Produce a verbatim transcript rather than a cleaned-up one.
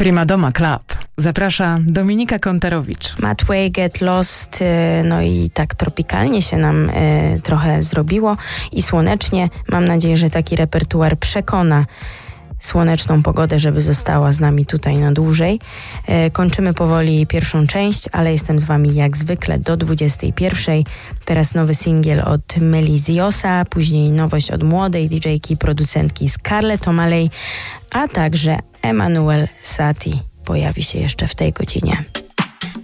Primadoma Club zaprasza Dominika Kontarowicz. Matt Way, Get Lost, no i tak tropikalnie się nam y, trochę zrobiło i słonecznie. Mam nadzieję, że taki repertuar przekona słoneczną pogodę, żeby została z nami tutaj na dłużej. E, kończymy powoli pierwszą część, ale jestem z wami jak zwykle do dwudziestej pierwszej. Teraz nowy singiel od Meliziosa, później nowość od młodej didżejki, producentki Scarlett O'Malley, a także Emanuel Satie pojawi się jeszcze w tej godzinie.